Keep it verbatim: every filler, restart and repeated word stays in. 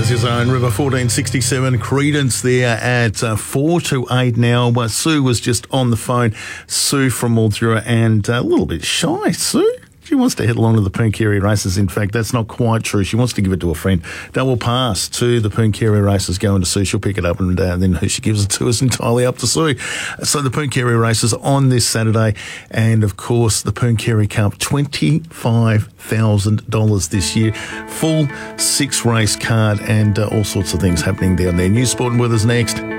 Aussie's own River fourteen sixty-seven, Credence there at uh, four to eight now. Well, Sue was just on the phone. Sue from Mildura, and uh, a little bit shy, Sue. She wants to head along to the Pooncarie races. In fact, that's not quite true. She wants to give it to a friend. Double pass to the Pooncarie races going to Sue. She'll pick it up, and uh, then who she gives it to is entirely up to Sue. So the Pooncarie races on this Saturday, and of course the Pooncarie Cup, twenty-five thousand dollars this year. Full six race card, and uh, all sorts of things happening down there. News Sport and Weather's next.